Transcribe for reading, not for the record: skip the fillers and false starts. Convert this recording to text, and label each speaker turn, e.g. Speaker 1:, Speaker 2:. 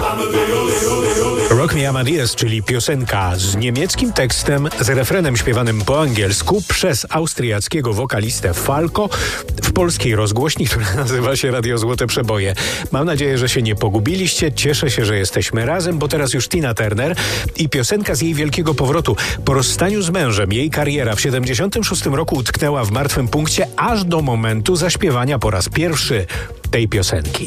Speaker 1: Rock Me Amadeus, czyli piosenka z niemieckim tekstem, z refrenem śpiewanym po angielsku przez austriackiego wokalistę Falco w polskiej rozgłośni, która nazywa się Radio Złote Przeboje. Mam nadzieję, że się nie pogubiliście. Cieszę się, że jesteśmy razem, bo teraz już Tina Turner i piosenka z jej wielkiego powrotu. Po rozstaniu z mężem jej kariera w 76 roku utknęła w martwym punkcie aż do momentu zaśpiewania po raz pierwszy tej piosenki.